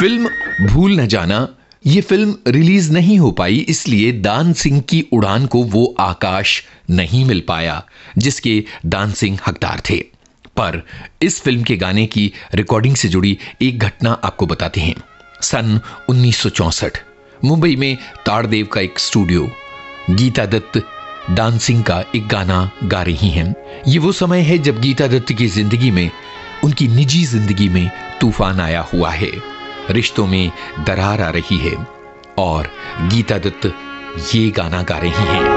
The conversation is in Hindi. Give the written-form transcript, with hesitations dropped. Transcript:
फिल्म भूल न जाना, ये फिल्म रिलीज नहीं हो पाई, इसलिए दान सिंह की उड़ान को वो आकाश नहीं मिल पाया जिसके दान सिंह हकदार थे। पर इस फिल्म के गाने की रिकॉर्डिंग से जुड़ी एक घटना आपको बताते हैं। सन 1964 मुंबई में ताड़देव का एक स्टूडियो, गीता दत्त दान सिंह का एक गाना गा रही हैं। ये वो समय है जब गीता दत्त की जिंदगी में, उनकी निजी जिंदगी में तूफान आया हुआ है, रिश्तों में दरार आ रही है और गीता दत्त ये गाना गा रही हैं।